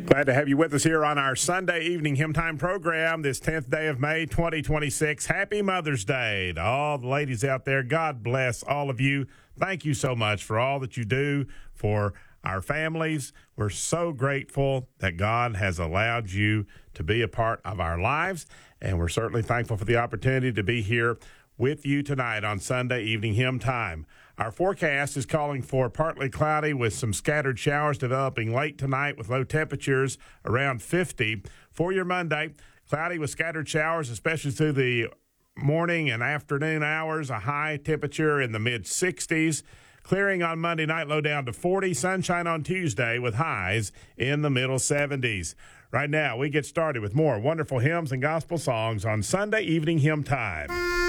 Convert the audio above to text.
Glad to have you with us here on our Sunday evening Hymn Time program, this 10th day of May, 2026. Happy Mother's Day to all the ladies out there. God bless all of you. Thank you so much for all that you do for our families. We're so grateful that God has allowed you to be a part of our lives, and we're certainly thankful for the opportunity to be here with you tonight on Sunday evening Hymn Time. Our forecast is calling for partly cloudy with some scattered showers developing late tonight with low temperatures around 50. For your Monday, cloudy with scattered showers, especially through the morning and afternoon hours, a high temperature in the mid-60s. Clearing on Monday night, low down to 40. Sunshine on Tuesday with highs in the middle 70s. Right now, we get started with more wonderful hymns and gospel songs on Sunday evening Hymn Time.